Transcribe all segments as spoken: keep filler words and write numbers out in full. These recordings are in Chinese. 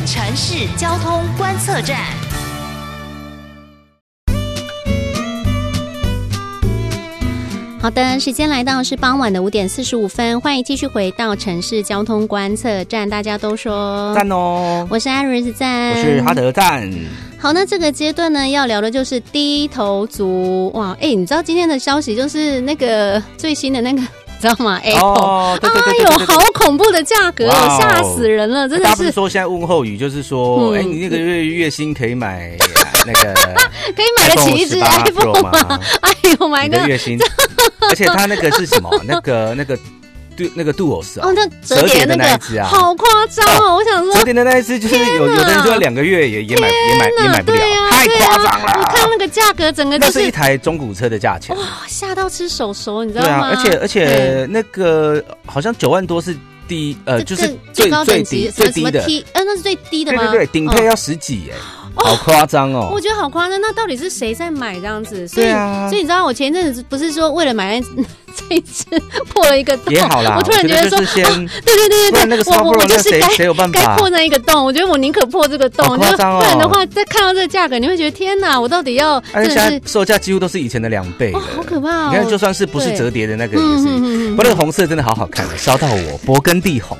城市交通观测站。好的，时间来到是傍晚的五点四十五分，欢迎继续回到城市交通观测站。大家都说赞哦， 我是艾瑞斯赞， 我是哈德赞。 好，那这个阶段呢，要聊的就是低头族。哇，哎、欸，你知道今天的消息就是那个最新的那个。知道吗 ？Apple， 哦，对对对对对对对， 哎呦，好恐怖的价格哦，吓、wow, 死人了，真的是。 大家不是说现在问候语就是说，哎、嗯欸，你那个月月薪可以买那个可以买得起一只 iPhone 吗？哎呦，买个你的月薪，而且它那个是什么？那个那个。对，那个 Duos 啊， 哦，那折叠的那个只啊， 好夸张哦！我想说， 折叠的那一只就是有有的人就要两个月也也买也买也买不了， 啊、 太夸张了！ 我看那个价格，整个就是、 那是一台中古车的价钱， 哇，吓到吃手手，你知道吗？ 对啊，而且而且那个好像九万多是低呃，就是最最低最低的， 呃，那是最低的吗？ 对对对，顶配要十几哎。好夸张哦！ 我觉得好夸张，那到底是谁在买这样子？所以， 啊、 所以你知道，我前一阵子不是说为了买这一次破了一个洞， 也好啦。 我突然觉得说， 得先哦、对对对对对，我我我就是该谁有办法该破那一个洞。我觉得我宁可破这个洞， 好夸张哦！ 不然的话，再看到这个价格，你会觉得天哪，我到底要真的是、 啊、现在售价几乎都是以前的两倍了、 哦，好可怕哦！ 你看，就算是不是折叠的那个也是，嗯嗯嗯、不过那个红色真的好好看，烧到我勃艮第红。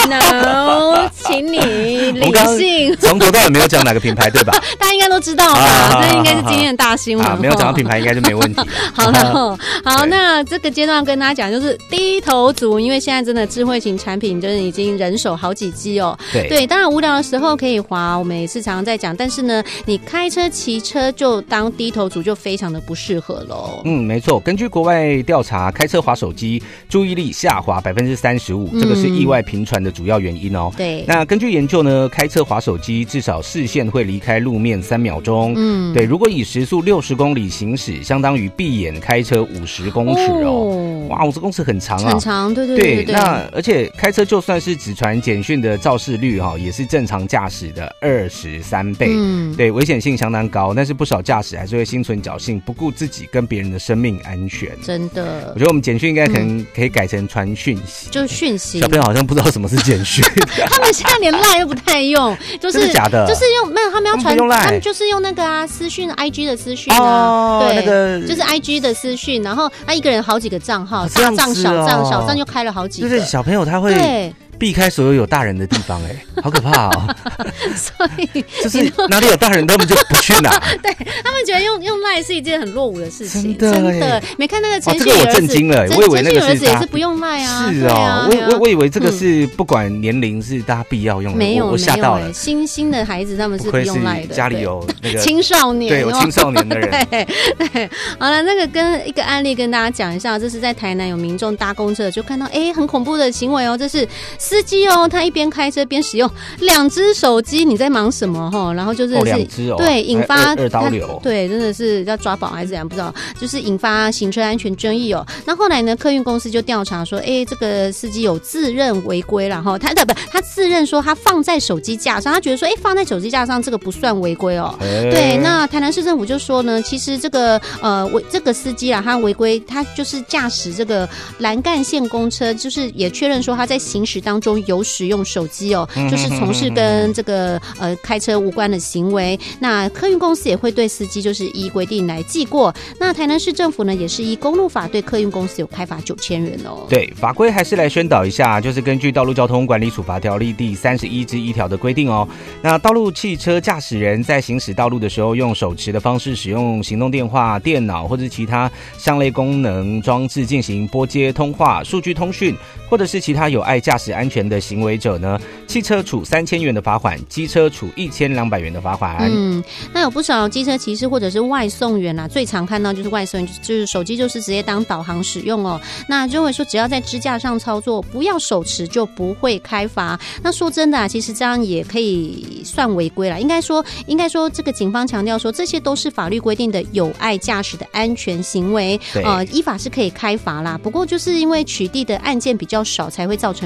No， 请你理性。 从头到尾没有讲哪个品牌，对吧？ 大家应该都知道吧？这应该是今天的大新闻。 啊，没有讲到品牌，应该就没问题。 好了，好，那这个阶段跟大家讲，就是低头族，因为现在真的智慧型产品就是已经人手好几机哦。 对对，当然无聊的时候可以滑，我们也是常常在讲。但是呢，你开车、骑车就当低头族就非常的不适合喽。 嗯，没错。根据国外调查，开车滑手机注意力下滑百分之三十五，这个是意外频传的主要原因哦。 对。 那根据研究呢，开车滑手机至少视线会离开路面三秒钟。嗯，对。如果以时速六十公里行驶，相当于闭眼开车五十公尺哦。哦哇，五十公尺很长啊， 很长，对对对, 对, 对, 对。 那而且开车就算是只传简讯的肇事率哈、哦，也是正常驾驶的二十三倍。嗯，对，危险性相当高，但是不少驾驶还是会心存侥幸，不顾自己跟别人的生命安全。 真的， 我觉得我们简讯应该可能可以改成传讯息， 就是讯息。 小朋友好像不知道什么是简讯， 他们现在连 LINE 都不太用，就是真的假的？ 就是用没有，他们要传， 他们就是用那个啊私讯 I G 的私讯啊， 哦、 对， 那个就是 I G 的私讯，然后他一个人好几个账号， 哦、 大账小账小账就开了好几个， 就是小朋友他会对。避开所有有大人的地方、欸，哎，好可怕哦！ 所以就是哪里有大人，他们就不去哪。 对他们觉得用用 LINE 是一件很落伍的事情， 真的， 真的。没看那个陈旭儿子，哦，这个我震惊了，我以为那个是陈旭儿子也是不用 LINE 啊。 是哦，啊、我我我以为这个是不管年龄是大家必要用的。 没有， 我吓到了。 新兴的孩子他们是不用 LINE 的， 家里有那个青少年， 对，有青少年的人。 对对，好了，那个跟一个案例跟大家讲一下，这是在台南有民众搭公车就看到，哎，很恐怖的行为哦，这是司机哦，他一边开车边使用两只手机，你在忙什么哈？然后就是两只哦， 对，引发二刀流， 对，真的是要抓宝还是怎样不知道，就是引发行车安全争议哦。那后来呢，客运公司就调查说，哎，这个司机有自认违规了哈，他不他自认说他放在手机架上，他觉得说，哎，放在手机架上这个不算违规哦。对，那台南市政府就说呢，其实这个呃违这个司机啦，他违规，他就是驾驶这个蓝干线公车，就是也确认说他在行驶当中有使用手机哦，就是从事跟这个呃开车无关的行为。那客运公司也会对司机就是依规定来记过。那台南市政府呢，也是依公路法对客运公司有开罚九千元哦。 对，法规还是来宣导一下，就是根据道路交通管理处罚条例第三十一之一条的规定哦。那道路汽车驾驶人在行驶道路的时候，用手持的方式使用行动电话、电脑或者其他相类功能装置进行拨接通话、数据通讯，或者是其他有碍驾驶安全的行为者呢，汽车处三千元的罚款，机车处一千两百元的罚款。 嗯，那有不少机车骑士或者是外送员啊，最常看到就是外送员，就是手机就是直接当导航使用哦。那认为说只要在支架上操作，不要手持就不会开罚。那说真的啊，其实这样也可以算违规啦。应该说，应该说这个警方强调说，这些都是法律规定的有碍驾驶的安全行为，呃，依法是可以开罚啦。不过就是因为取缔的案件比较少，才会造成民众的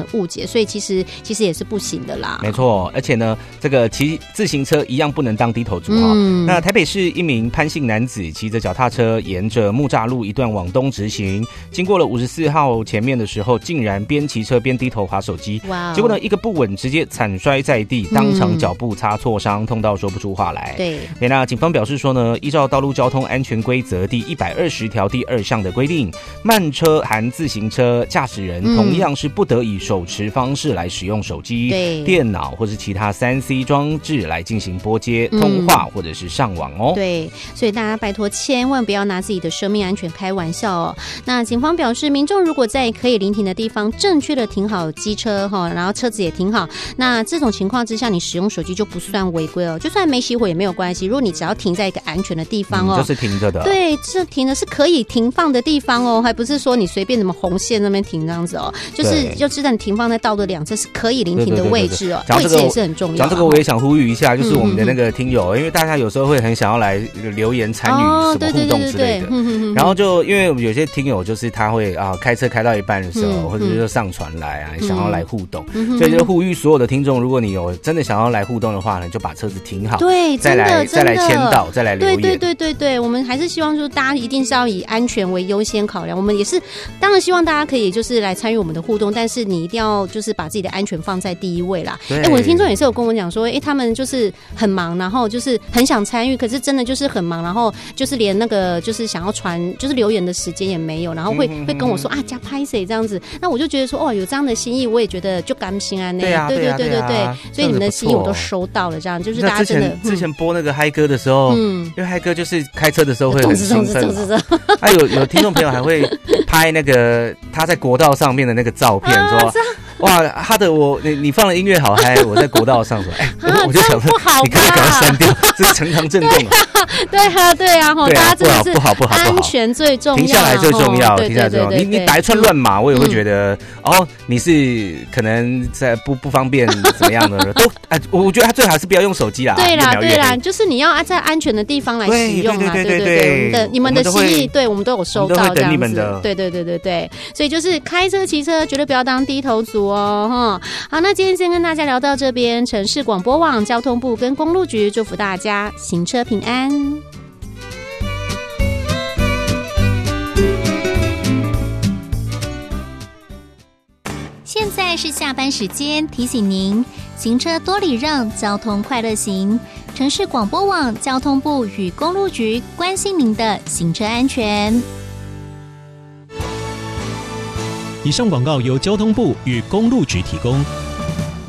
的误解，所以其实其实也是不行的啦。 没错，而且呢，这个骑自行车一样不能当低头族哈、嗯。那台北市一名潘姓男子骑着脚踏车沿着木栅路一段往东直行，经过了五十四号前面的时候，竟然边骑车边低头滑手机，哇！结果呢，一个不稳，直接惨摔在地，当场脚部擦挫伤，痛到说不出话来。 对， 那警方表示说呢，依照道路交通安全规则第一百二十条第二项的规定，慢车含自行车驾驶人同样是不得以手持方式来使用手机、嗯、电脑或是其他 三 C 装置来进行拨接、嗯、通话或者是上网哦。 对，所以大家拜托千万不要拿自己的生命安全开玩笑哦。那警方表示，民众如果在可以临停的地方正确的停好机车，然后车子也停好，那这种情况之下，你使用手机就不算违规哦，就算没熄火也没有关系。如果你只要停在一个安全的地方哦， 嗯、就是停着的， 对，这停的是可以停放的地方哦，还不是说你随便什么红线那边停这样子哦，就是就知道你停放在道路两侧是可以临停的位置哦， 对对对对对， 位置也是很重要。 讲这个我也想呼吁一下，就是我们的那个听友，嗯嗯嗯，因为大家有时候会很想要来留言参与什么互动之类的，然后就因为有些听友就是他会啊开车开到一半的时候，嗯、或者是上传来啊，嗯、想要来互动，嗯、所以就呼吁所有的听众，如果你有真的想要来互动的话呢，就把车子停好， 对， 再来再来签到，再来留言。 对对对对对，我们还是希望就是大家一定是要以安全为优先考量。我们也是当然希望大家可以就是来参与我们的互动，但是你一定要就是把自己的安全放在第一位啦。哎，我的听众也是有跟我讲说，哎，他们就是很忙，然后就是很想参与，可是真的就是很忙，然后就是连那个就是想要传就是留言的时间也没有，然后会、嗯、会跟我说啊加拍谁这样子。那我就觉得说，哦，有这样的心意，我也觉得就甘心啊。 对啊， 对对对对对, 对, 啊对，所以你们的心意我都收到了，这样就是大家真的。 之前, 之前播那个嗨歌的时候，嗯，因为嗨歌就是开车的时候会很兴奋嘛，啊有有听众朋友还会拍那个他在国道上面的那个照片，啊、说哇他的我你你放的音乐好嗨，我在国道上说，哎、欸啊，我就想说你可以赶快删掉，这是呈堂震动啊。 对啊，对啊，哈，大家真的是不好不好不好， 安全最重要， 停下来最重要，停下来最重要。你你打一串乱码，我也会觉得，哦，你是可能在不不方便怎么样的，都哎，我觉得他最好还是不要用手机啦。 对啦，对啦，就是你要在安全的地方来使用啦，对对对对，你们的心意，对我们都有收到这样子，对对对对对，所以就是开车骑车绝对不要当低头族哦，哈。好，那今天先跟大家聊到这边，城市广播网、交通部跟公路局祝福大家行车平安。现在是下班时间，提醒您行车多礼让，交通快乐行。城市广播网、交通部与公路局关心您的行车安全。 以上广告由交通部与公路局提供。